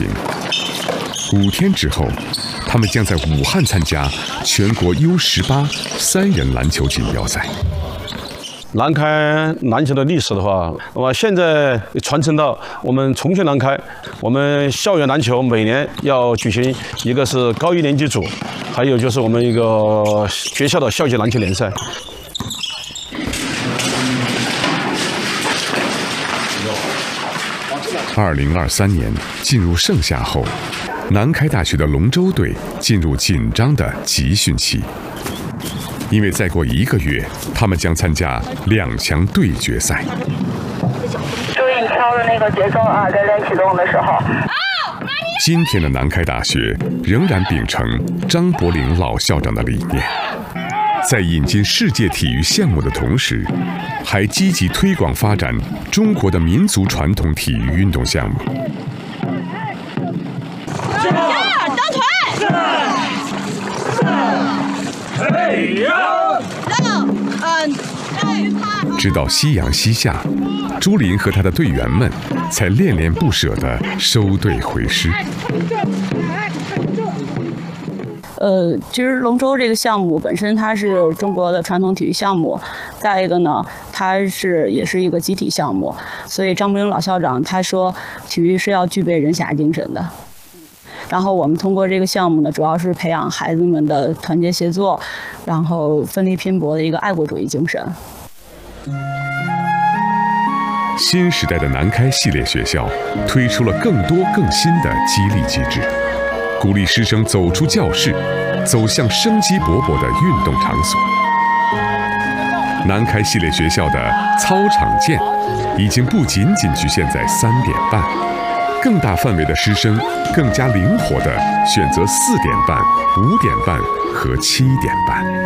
行。5天之后，他们将在武汉参加全国 U18 3人篮球锦标赛。 南开篮球的历史的话，现在传承到我们重庆南开，我们校园篮球每年要举行一个是高1年级组，还有就是我们一个学校的校际篮球联赛。 2023年进入盛夏后，南开大学的龙舟队进入紧张的集训期。因为再过1个月，他们将参加2强对决赛。 注意你挑的那个节奏啊，在练启动的时候。 今天的南开大学仍然秉承张伯苓老校长的理念，在引进世界体育项目的同时，还积极推广发展中国的民族传统体育运动项目。直到夕阳西下，朱琳和他的队员们才恋恋不舍地收队回师。 其实龙舟这个项目本身它是中国的传统体育项目，再一个呢，它也是一个集体项目，所以张伯苓老校长他说，体育是要具备人侠精神的。然后我们通过这个项目呢，主要是培养孩子们的团结协作，然后奋力拼搏的一个爱国主义精神。 新时代的南开系列学校推出了更多更新的激励机制，鼓励师生走出教室，走向生机勃勃的运动场所。南开系列学校的操场见已经不仅仅局限在3点半，更大范围的师生更加灵活地选择4点半、5点半和7点半。